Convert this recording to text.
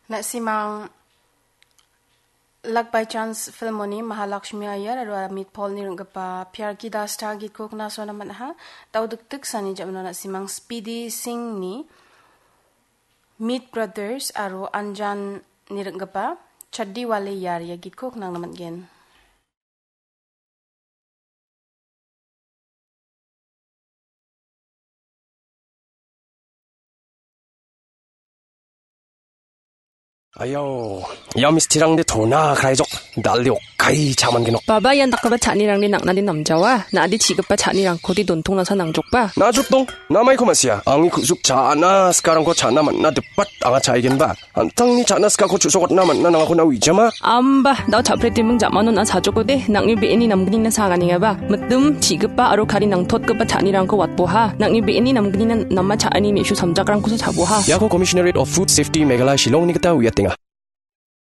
Na simang lag by chance filmoni Mahalakshmi Ayar aro meet Paul ni rungpa Pyar Ki Dasta git ko na so naman ha tauduk sani jamno na simang Speedy Singh ni Meet Brothers aro Anjan ni rungpa Chaddi Wale Yar ya git ko nang naman gen. Ayo, ya mistirang de thona khai jok dalli okai chaman geno. Baba yan nakaba chanirang ni nakna din namjawa na adi chigapa chanirang ko di dontong nasa nangjokpa. Na jutong namay ko masya. Angi kusuk chana sekarang ko chana man na depat anga chaigen ba. Antang ni chana ska ko chusokot naman na nangako na wijama. Amba daw chapre timung jamano na sajoko de nangni beini namgni na saganinga ba. Mutum chigapa aro kari nang thotgapa chanirang ko watboha. Nangni beini namgni na namma chaani mishu samjakrang ko sa chaboha. Yako Commissionerate of Food Safety Meghalaya Shillong ni kita wiyatinga.